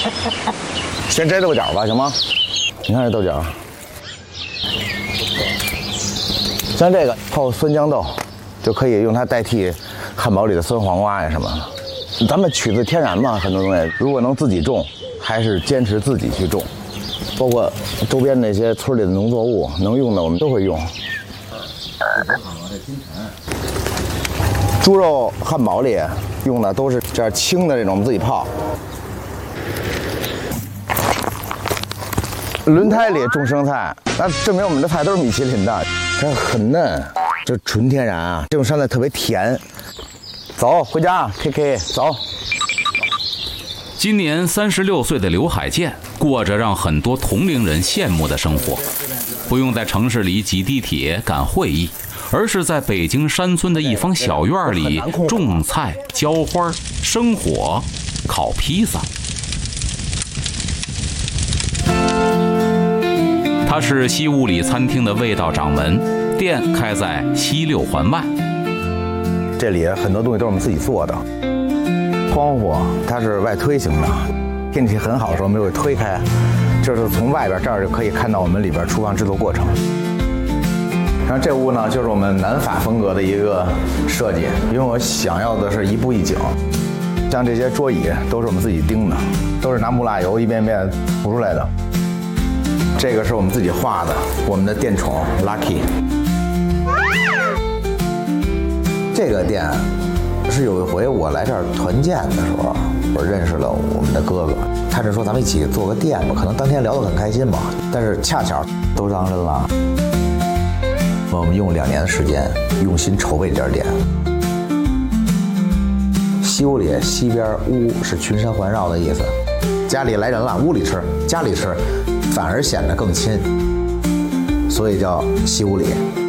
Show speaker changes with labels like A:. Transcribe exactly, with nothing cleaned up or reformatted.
A: 先摘豆角吧，行吗？你看这豆角，像这个泡酸豇豆，就可以用它代替汉堡里的酸黄瓜呀什么的。咱们取自天然嘛，很多东西如果能自己种，还是坚持自己去种。包括周边那些村里的农作物，能用的我们都会用。猪肉汉堡里用的都是这样轻的这种，我们自己泡。轮胎里种生菜，那证明我们的菜都是米其林的，这很嫩，这纯天然啊！这种山菜特别甜。走，回家 ，K K， 走。
B: 今年三十六岁的刘海建过着让很多同龄人羡慕的生活，不用在城市里挤地铁赶会议，而是在北京山村的一方小院里种菜、浇花、生火、烤披萨。他是西屋里餐厅的味道掌门，店开在西六环外。
A: 这里很多东西都是我们自己做的。窗户它是外推型的，天气很好的时候我们就会推开，就是从外边这儿就可以看到我们里边厨房制作过程。然后这屋呢，就是我们南法风格的一个设计，因为我想要的是一步一景。像这些桌椅都是我们自己钉的，都是拿木蜡油一遍遍涂出来的。这个是我们自己画的，我们的店宠 Lucky。这个店是有一回我来这儿团建的时候，我认识了我们的哥哥，他就说咱们一起做个店吧，可能当天聊得很开心嘛，但是恰巧都当真了。我们用两年的时间用心筹备这家店。西屋里，西边屋是群山环绕的意思，家里来人了，屋里吃，家里吃，反而显得更亲，所以叫西屋里。